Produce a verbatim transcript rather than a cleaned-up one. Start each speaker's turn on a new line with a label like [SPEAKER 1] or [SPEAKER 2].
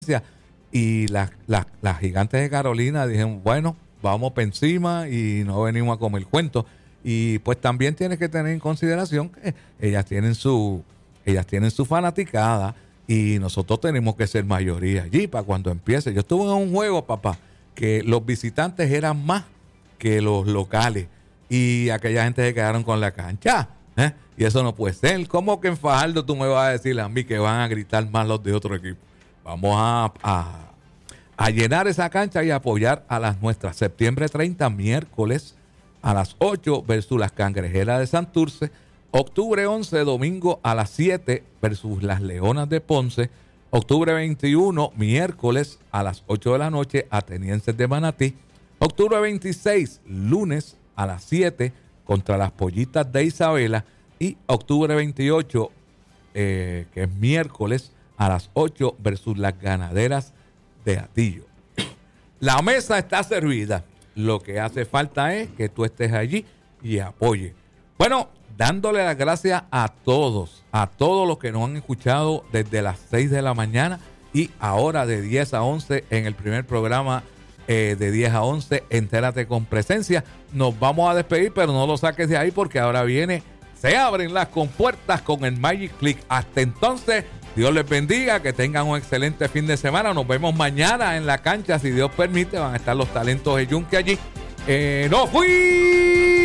[SPEAKER 1] y las, las, las Gigantes de Carolina dijeron, bueno, vamos para encima y no venimos a comer cuentos. Y pues también tienes que tener en consideración que ellas tienen su, ellas tienen su fanaticada y nosotros tenemos que ser mayoría allí para cuando empiece. Yo estuve en un juego, papá, que los visitantes eran más que los locales y aquella gente se quedaron con la cancha. ¿eh? Y eso no puede ser. ¿Cómo que en Fajardo tú me vas a decir a mí que van a gritar más los de otro equipo? Vamos a, a, a llenar esa cancha y apoyar a las nuestras. Septiembre treinta, miércoles a las ocho versus las Cangrejeras de Santurce. Octubre once, domingo a las siete versus las Leonas de Ponce. Octubre veintiuno, miércoles a las ocho de la noche, Atenienses de Manatí. Octubre veintiséis, lunes a las siete contra las Pollitas de Isabela. Y octubre veintiocho, eh, que es miércoles a las ocho versus las Ganaderas de Atillo. La mesa está servida. Lo que hace falta es que tú estés allí y apoye. Bueno, dándole las gracias a todos, a todos los que nos han escuchado desde las seis de la mañana y ahora de diez a once en el primer programa eh, de diez a once, Entérate con Presencia. Nos vamos a despedir, pero no lo saques de ahí porque ahora viene, se abren las compuertas con el Magic Click. Hasta entonces, Dios les bendiga, que tengan un excelente fin de semana. Nos vemos mañana en la cancha, si Dios permite. Van a estar los talentos de Yunque allí. Eh, ¡No fui!